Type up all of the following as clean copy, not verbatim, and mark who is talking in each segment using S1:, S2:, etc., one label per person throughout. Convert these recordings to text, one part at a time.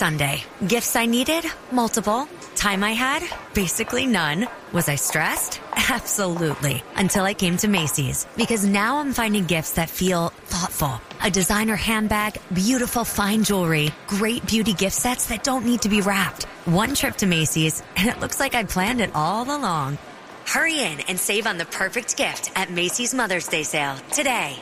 S1: Sunday. Gifts I needed? Multiple. Time I had? Basically none. Was I stressed? Absolutely. Until I came to Macy's. Because now I'm finding gifts that feel thoughtful. A designer handbag, beautiful fine jewelry, great beauty gift sets that don't need to be wrapped. One trip to Macy's, and it looks like I planned it all along. Hurry in and save on the perfect gift at Macy's Mother's Day sale today.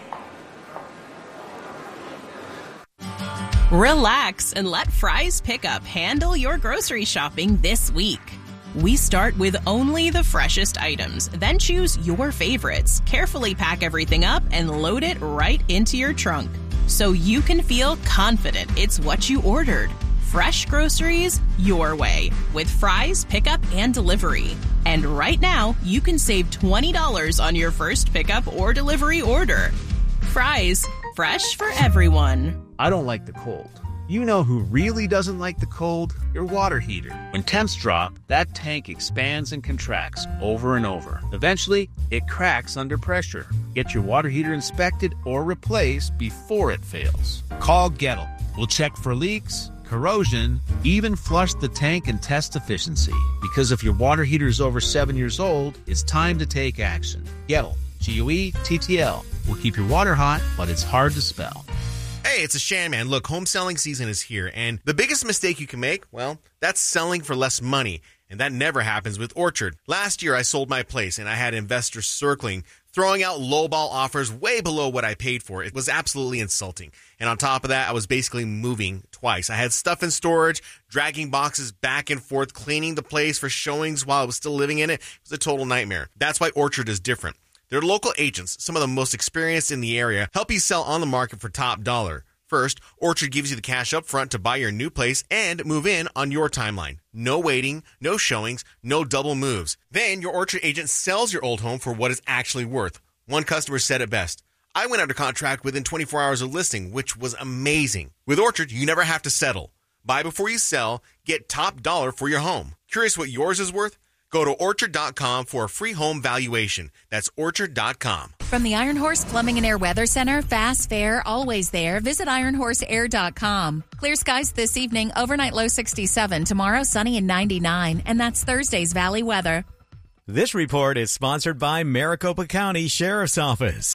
S2: Relax and let Fry's Pickup handle your grocery shopping this week. We start with only the freshest items, then choose your favorites, carefully pack everything up, and load it right into your trunk so you can feel confident it's what you ordered. Fresh groceries your way with Fry's Pickup and Delivery. And right now, you can save $20 on your first pickup or delivery order. Fry's, fresh for everyone.
S3: I don't like the cold. You know who really doesn't like the cold? Your water heater. When temps drop, that tank expands and contracts over and over. Eventually, it cracks under pressure. Get your water heater inspected or replaced before it fails. Call Gettle. We'll check for leaks, corrosion, even flush the tank and test efficiency. Because if your water heater is over 7 years old, it's time to take action. Gettle. G-U-E-T-T-L. Will keep your water hot, but it's hard to spell.
S4: Hey, it's a Shan, man. Look, home selling season is here, and the biggest mistake you can make, well, that's selling for less money, and that never happens with Orchard. Last year, I sold my place, and I had investors circling, throwing out lowball offers way below what I paid for. It was absolutely insulting. And on top of that, I was basically moving twice. I had stuff in storage, dragging boxes back and forth, cleaning the place for showings while I was still living in it. It was a total nightmare. That's why Orchard is different. Their local agents, some of the most experienced in the area, help you sell on the market for top dollar. First, Orchard gives you the cash up front to buy your new place and move in on your timeline. No waiting, no showings, no double moves. Then your Orchard agent sells your old home for what it's actually worth. One customer said it best. I went under contract within 24 hours of listing, which was amazing. With Orchard, you never have to settle. Buy before you sell, get top dollar for your home. Curious what yours is worth? Go to Orchard.com for a free home valuation. That's Orchard.com.
S5: From the Iron Horse Plumbing and Air Weather Center, fast, fair, always there. Visit IronHorseAir.com. Clear skies this evening, overnight low 67. Tomorrow, sunny and 99. And that's Thursday's Valley weather.
S6: This report is sponsored by Maricopa County Sheriff's Office.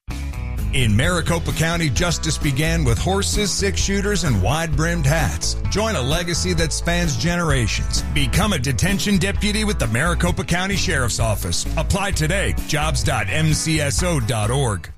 S7: In Maricopa County, justice began with horses, six-shooters, and wide-brimmed hats. Join a legacy that spans generations. Become a detention deputy with the Maricopa County Sheriff's Office. Apply today. Jobs.mcso.org.